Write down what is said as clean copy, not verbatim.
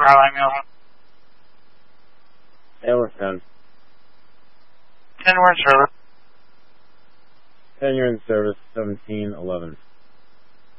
Highline Mail. Taylor 10. 10, we're in service. 10, you're in service, 1711.